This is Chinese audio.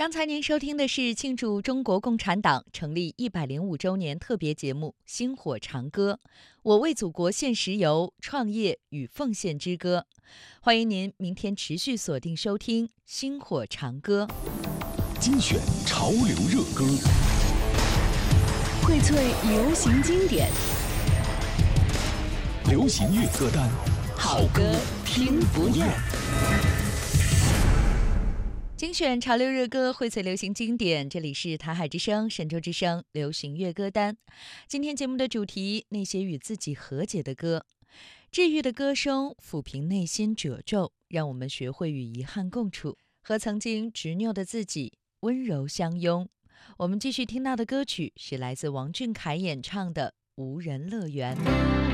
刚才您收听的是庆祝中国共产党成立105周年特别节目《薪火长歌》，我为祖国献石油，创业与奉献之歌。欢迎您明天持续锁定收听《薪火长歌》， 精选潮流热歌， 荟萃流行经典， 流行乐歌单， 好歌听不厌。 精选潮流热歌，荟萃流行经典。这里是台海之声、神州之声流行乐歌单。今天节目的主题：那些与自己和解的歌。治愈的歌声抚平内心褶皱，让我们学会与遗憾共处，和曾经执拗的自己温柔相拥。我们继续听到的歌曲是来自王俊凯演唱的《无人乐园》。